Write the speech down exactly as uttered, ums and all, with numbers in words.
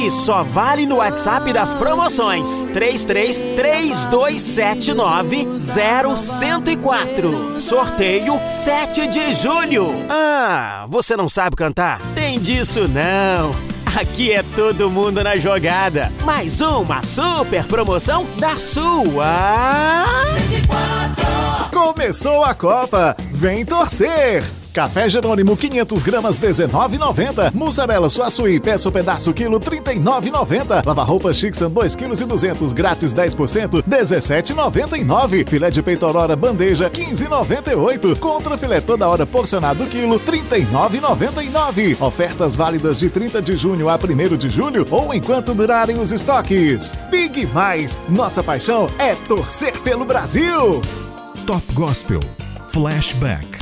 E só vale no WhatsApp das promoções três três três dois sete nove zero um zero quatro. Sorteio sete de julho. Ah, você não sabe cantar? Tem disso não. Aqui é todo mundo na jogada. Mais uma super promoção da sua... Começou a Copa, vem torcer! Café Jerônimo quinhentas gramas dezenove reais e noventa centavos. Mussarela Suaçuí peça o pedaço quilo trinta e nove reais e noventa centavos. Lava-roupa Chickson dois quilos e duzentos grátis dez por cento dezessete reais e noventa e nove centavos. Filé de peito Aurora bandeja quinze reais e noventa e oito centavos. Contra filé toda hora porcionado quilo trinta e nove reais e noventa e nove centavos. Ofertas válidas de trinta de junho a primeiro de julho ou enquanto durarem os estoques. Big Mais, nossa paixão é torcer pelo Brasil. Top Gospel Flashback.